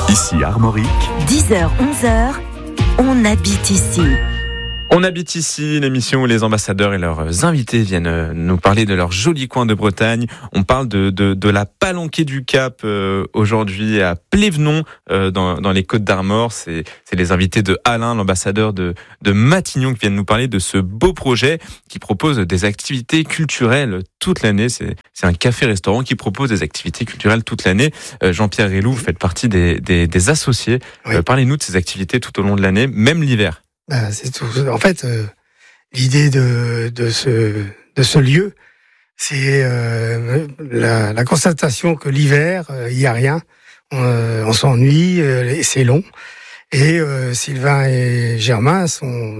Ici Armorique. 10h, 11h, on habite ici. On habite ici, l'émission où les ambassadeurs et leurs invités viennent nous parler de leur joli coin de Bretagne. On parle de la Palanquée du Cap aujourd'hui à Plévenon, dans les Côtes d'Armor. C'est les invités de Alain, l'ambassadeur de Matignon, qui viennent nous parler de ce beau projet qui propose des activités culturelles toute l'année. C'est un café-restaurant qui propose des activités culturelles toute l'année. Jean-Pierre Rélou, vous faites partie des associés. Oui. Parlez-nous de ces activités tout au long de l'année, même l'hiver. C'est tout. En fait, l'idée de ce lieu, c'est la constatation que l'hiver, il n'y a rien. On s'ennuie, c'est long. Et Sylvain et Germain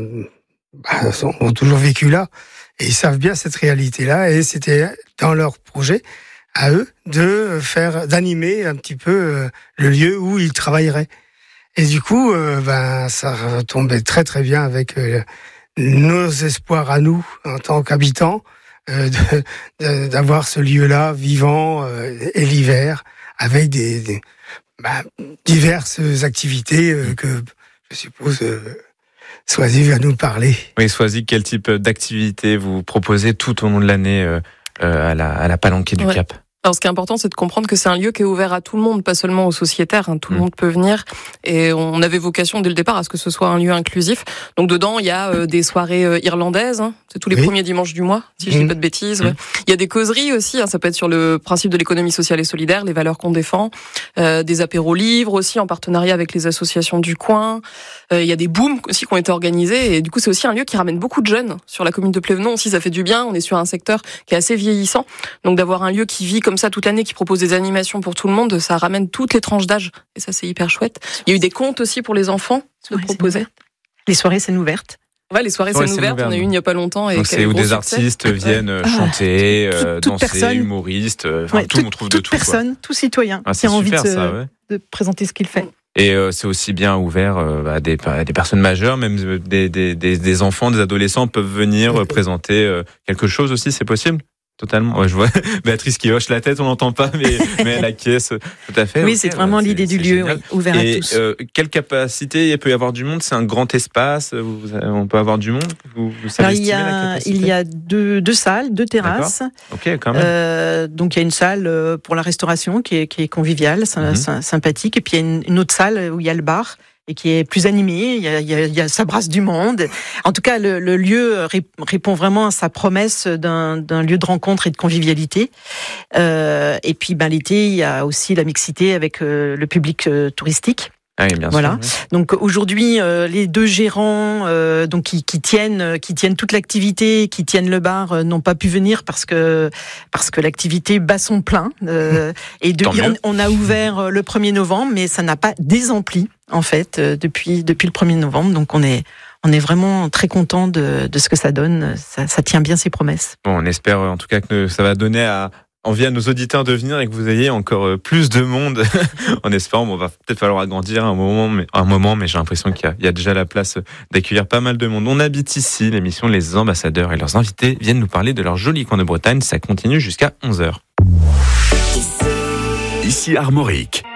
ont toujours vécu là. Et ils savent bien cette réalité-là. Et c'était dans leur projet, à eux, d'animer un petit peu le lieu où ils travailleraient. Et du coup, ça tombait très très bien avec nos espoirs à nous, en tant qu'habitants, d'avoir ce lieu-là vivant et l'hiver, avec diverses activités que je suppose Soisy va nous parler. Oui, Soisy, quel type d'activité vous proposez tout au long de l'année à la Palanquée du Cap ? Alors, ce qui est important, c'est de comprendre que c'est un lieu qui est ouvert à tout le monde, pas seulement aux sociétaires. Tout le monde peut venir. Et on avait vocation dès le départ à ce que ce soit un lieu inclusif. Donc, dedans, il y a des soirées irlandaises. C'est tous les premiers dimanches du mois, si je dis pas de bêtises. Ouais. Il y a des causeries aussi. Ça peut être sur le principe de l'économie sociale et solidaire, les valeurs qu'on défend. Des apéros livres aussi, en partenariat avec les associations du coin. Il y a des booms aussi qui ont été organisés. Et du coup, c'est aussi un lieu qui ramène beaucoup de jeunes sur la commune de Plévenon. Aussi, ça fait du bien. On est sur un secteur qui est assez vieillissant. Donc, d'avoir un lieu qui vit comme ça toute l'année, qui propose des animations pour tout le monde, ça ramène toutes les tranches d'âge. Et ça, c'est hyper chouette. Il y a eu des contes aussi pour les enfants proposés. Les soirées scènes ouvertes. Ouais, les soirées scènes ouvertes, on a eu une il n'y a pas longtemps. Et c'est où des artistes viennent chanter, danser, humoristes. Tout, on trouve de tout. Toute personne, tout citoyen qui a envie de présenter ce qu'il fait. Et c'est aussi bien ouvert à des personnes majeures, même des enfants, des adolescents peuvent venir présenter quelque chose aussi, c'est possible ? Totalement. Ouais, je vois Béatrice qui hoche la tête, on l'entend pas, mais elle acquiesce tout à fait. Oui, c'est vraiment l'idée du lieu, ouvert à tous. Quelle capacité il peut y avoir du monde ? C'est un grand espace, on peut avoir du monde. Vous savez estimer la capacité ? Il y a deux salles, 2 terrasses. Ok, quand même. Donc il y a une salle pour la restauration qui est conviviale, sympathique, et puis il y a une autre salle où il y a le bar. Et qui est plus animé, ça brasse du monde. En tout cas, le lieu répond vraiment à sa promesse d'un lieu de rencontre et de convivialité. Et puis, l'été, il y a aussi la mixité avec le public touristique. Ah oui, bien voilà. sûr, oui. Donc aujourd'hui, les 2 gérants, donc qui tiennent toute l'activité, qui tiennent le bar, n'ont pas pu venir parce que l'activité bat son plein. Et depuis, on a ouvert le 1er novembre, mais ça n'a pas désempli en fait depuis le 1er novembre. Donc on est vraiment très content de ce que ça donne. Ça tient bien ses promesses. Bon, on espère en tout cas que ça va donner envie à nos auditeurs de venir et que vous ayez encore plus de monde en espérant. Bon, va peut-être falloir agrandir un moment, mais j'ai l'impression qu'il y a déjà la place d'accueillir pas mal de monde. On habite ici, l'émission Les Ambassadeurs et leurs invités viennent nous parler de leur joli coin de Bretagne. Ça continue jusqu'à 11h. Ici Armorique.